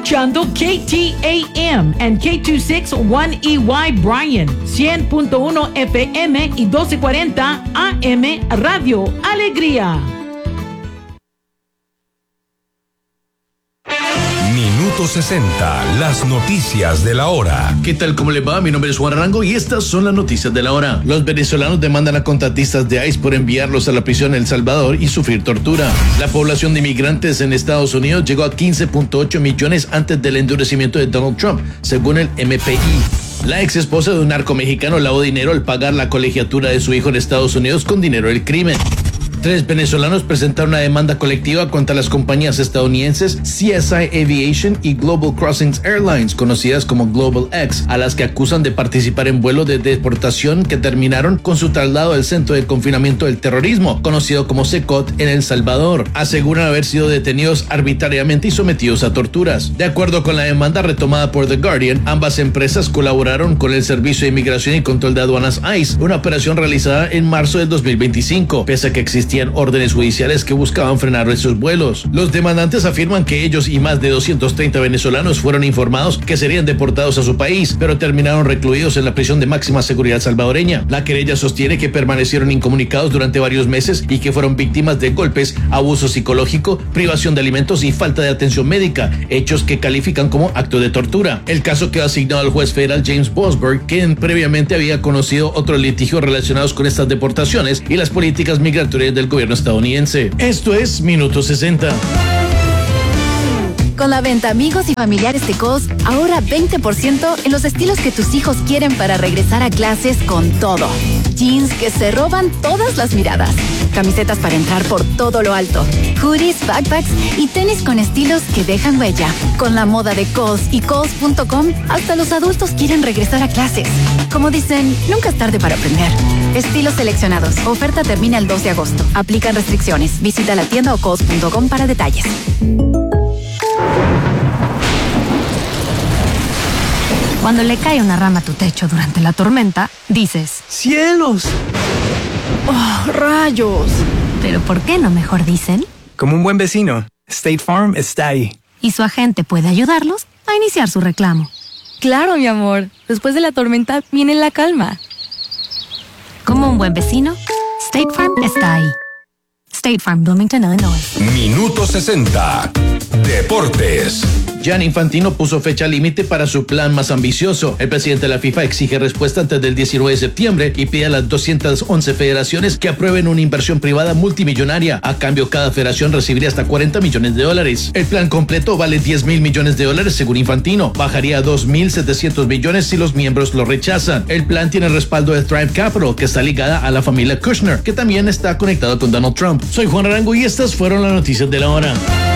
escuchando KTAM and K261EY Bryan, 100.1 FM y 1240 AM Radio Alegría. Minuto 60, las noticias de la hora. ¿Qué tal? ¿Cómo les va? Mi nombre es Juan Arango y estas son las noticias de la hora. Los venezolanos demandan a contratistas de ICE por enviarlos a la prisión en El Salvador y sufrir tortura. La población de inmigrantes en Estados Unidos llegó a 15.8 millones antes del endurecimiento de Donald Trump, según el MPI. La ex esposa de un narco mexicano lavó dinero al pagar la colegiatura de su hijo en Estados Unidos con dinero del crimen. 3 venezolanos presentaron una demanda colectiva contra las compañías estadounidenses CSI Aviation y Global Crossings Airlines, conocidas como Global X, a las que acusan de participar en vuelos de deportación que terminaron con su traslado al Centro de Confinamiento del Terrorismo, conocido como CECOT, en El Salvador. Aseguran haber sido detenidos arbitrariamente y sometidos a torturas. De acuerdo con la demanda retomada por The Guardian, ambas empresas colaboraron con el Servicio de Inmigración y Control de Aduanas ICE, una operación realizada en marzo del 2025, pese a que existían órdenes judiciales que buscaban frenar esos vuelos. Los demandantes afirman que ellos y más de 230 venezolanos fueron informados que serían deportados a su país, pero terminaron recluidos en la prisión de máxima seguridad salvadoreña. La querella sostiene que permanecieron incomunicados durante varios meses y que fueron víctimas de golpes, abuso psicológico, privación de alimentos y falta de atención médica, hechos que califican como acto de tortura. El caso quedó asignado al juez federal James Bosberg, quien previamente había conocido otros litigios relacionados con estas deportaciones y las políticas migratorias del gobierno estadounidense. Esto es Minuto 60. Con la venta Amigos y Familiares de Kohl's, ahorra 20% en los estilos que tus hijos quieren para regresar a clases con todo. Jeans que se roban todas las miradas. Camisetas para entrar por todo lo alto. Hoodies, backpacks y tenis con estilos que dejan huella. Con la moda de Kohl's y Kohl's.com, hasta los adultos quieren regresar a clases. Como dicen, nunca es tarde para aprender. Estilos seleccionados. Oferta termina el 2 de agosto. Aplican restricciones. Visita la tienda o Kohl's.com para detalles. Cuando le cae una rama a tu techo durante la tormenta, dices: ¡cielos! ¡Oh, rayos! ¿Pero por qué no mejor dicen? Como un buen vecino, State Farm está ahí. Y su agente puede ayudarlos a iniciar su reclamo. Claro, mi amor. Después de la tormenta viene la calma. Como un buen vecino, State Farm está ahí. State Farm, Bloomington, Illinois. Minuto 60. Deportes. Gianni Infantino puso fecha límite para su plan más ambicioso. El presidente de la FIFA exige respuesta antes del 19 de septiembre y pide a las 211 federaciones que aprueben una inversión privada multimillonaria. A cambio, cada federación recibiría hasta $40 millones. El plan completo vale $10,000 millones según Infantino. Bajaría a $2,700 millones si los miembros lo rechazan. El plan tiene el respaldo de Thrive Capital, que está ligada a la familia Kushner, que también está conectado con Donald Trump. Soy Juan Arango y estas fueron las noticias de la hora.